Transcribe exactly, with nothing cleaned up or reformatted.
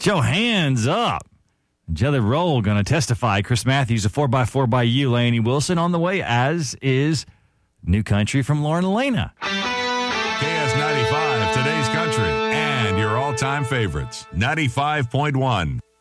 Joe, hands up. Jelly Roll going to testify. Chris Matthews, a four by four by you. Laney Wilson on the way, as is New Country from Lauren Elena. K S ninety-five, today's country, and your all-time favorites. ninety-five point one.